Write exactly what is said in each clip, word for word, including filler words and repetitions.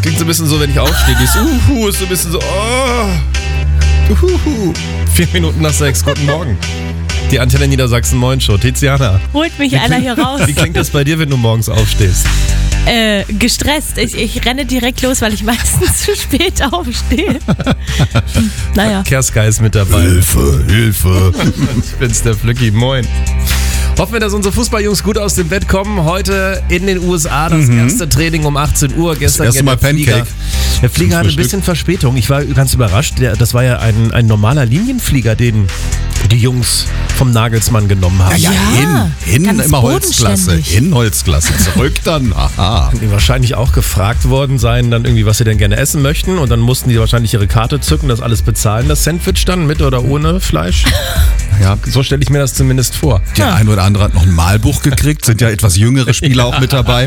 klingt so ein bisschen so, wenn ich aufstehe. Dieses Uhu ist so ein bisschen so, oh. Uhuhu. Vier Minuten nach sechs, guten Morgen. Die Antenne Niedersachsen Moin Show. Tiziana. Holt mich einer hier raus. Wie klingt das bei dir, wenn du morgens aufstehst? Äh, gestresst. Ich, ich renne direkt los, weil ich meistens zu spät aufstehe. Naja. Kerskai ist mit dabei. Hilfe, Hilfe. Ich bin's, der Flücki. Moin. Hoffen wir, dass unsere Fußballjungs gut aus dem Bett kommen. Heute in den U S A das mhm. erste Training um achtzehn Uhr. Gestern das erste Mal der Flieger. Pancake. Der Flieger hatte ein bisschen Verspätung. Ich war ganz überrascht. Der, das war ja ein, ein normaler Linienflieger, den die Jungs vom Nagelsmann genommen haben. Ja, ja, hin, hin immer Holzklasse. In Holzklasse. Zurück dann. Aha. Die wahrscheinlich auch gefragt worden sein, dann irgendwie, was sie denn gerne essen möchten. Und dann mussten die wahrscheinlich ihre Karte zücken, das alles bezahlen. Das Sandwich dann mit oder ohne Fleisch. Ja, so stelle ich mir das zumindest vor. Der ja. ein oder andere hat noch ein Malbuch gekriegt. Sind ja etwas jüngere Spieler auch mit dabei.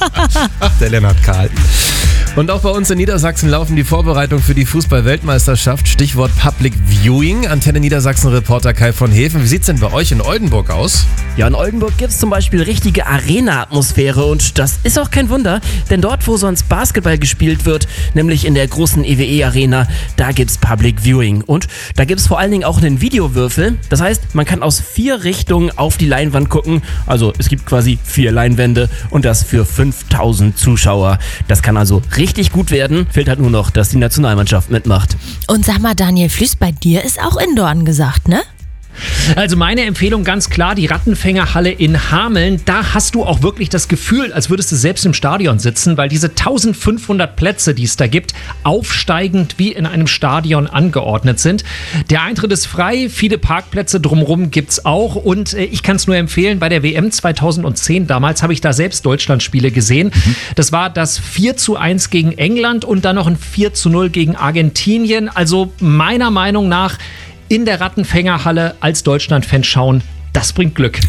Der Lennart Kahl. Und auch bei uns in Niedersachsen laufen die Vorbereitungen für die Fußball-Weltmeisterschaft. Stichwort Public Viewing. Antenne Niedersachsen-Reporter Kai von Hefen. Wie sieht's denn bei euch in Oldenburg aus? Ja, in Oldenburg gibt's zum Beispiel richtige Arena-Atmosphäre und das ist auch kein Wunder, denn dort, wo sonst Basketball gespielt wird, nämlich in der großen E W E-Arena, da gibt's Public Viewing und da gibt's vor allen Dingen auch einen Videowürfel. Das heißt, man kann aus vier Richtungen auf die Leinwand gucken. Also es gibt quasi vier Leinwände und das für fünftausend Zuschauer. Das kann also richtig gut werden. Fehlt halt nur noch, dass die Nationalmannschaft mitmacht. Und sag mal, Daniel Flüß, bei dir ist auch Indoor angesagt, ne? Also meine Empfehlung ganz klar, die Rattenfängerhalle in Hameln. Da hast du auch wirklich das Gefühl, als würdest du selbst im Stadion sitzen, weil diese eintausendfünfhundert Plätze, die es da gibt, aufsteigend wie in einem Stadion angeordnet sind. Der Eintritt ist frei, viele Parkplätze drumherum gibt's auch und ich kann es nur empfehlen, bei der W M zweitausendzehn damals habe ich da selbst Deutschlandspiele gesehen. Mhm. Das war das vier zu eins gegen England und dann noch ein vier zu null gegen Argentinien. Also meiner Meinung nach in der Rattenfängerhalle als Deutschland-Fan schauen, das bringt Glück.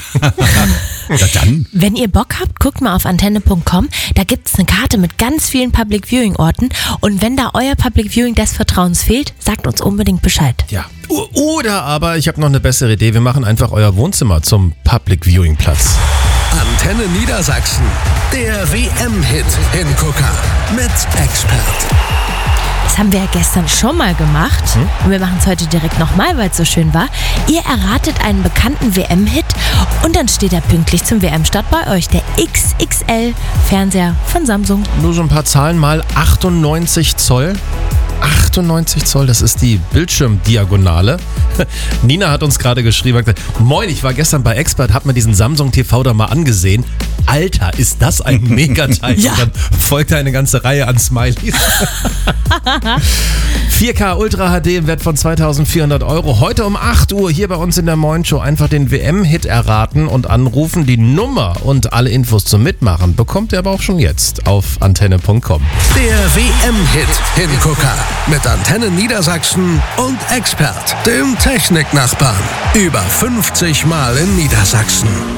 Ja, dann. Wenn ihr Bock habt, guckt mal auf antenne punkt com. Da gibt es eine Karte mit ganz vielen Public Viewing Orten. Und wenn da euer Public Viewing des Vertrauens fehlt, sagt uns unbedingt Bescheid. Ja. Oder aber, ich habe noch eine bessere Idee. Wir machen einfach euer Wohnzimmer zum Public Viewing Platz. Antenne Niedersachsen. Der W M-Hit-Hingucker mit Expert. Das haben wir ja gestern schon mal gemacht hm? und wir machen es heute direkt nochmal, weil es so schön war. Ihr erratet einen bekannten W M-Hit und dann steht er pünktlich zum W M-Start bei euch, der X X L-Fernseher von Samsung. Nur so ein paar Zahlen mal, achtundneunzig Zoll. achtundneunzig Zoll, das ist die Bildschirmdiagonale. Nina hat uns gerade geschrieben, hat gesagt, moin, ich war gestern bei Expert, hab mir diesen Samsung T V da mal angesehen. Alter, ist das ein Megateil? Ja. Und dann folgt eine ganze Reihe an Smileys. vier K Ultra H D im Wert von zweitausendvierhundert Euro. Heute um acht Uhr hier bei uns in der Moin Show einfach den W M-Hit erraten und anrufen. Die Nummer und alle Infos zum Mitmachen bekommt ihr aber auch schon jetzt auf antenne punkt com. Der W M-Hit-Hingucker mit Antenne Niedersachsen und Expert, dem Techniknachbarn. Über fünfzig Mal in Niedersachsen.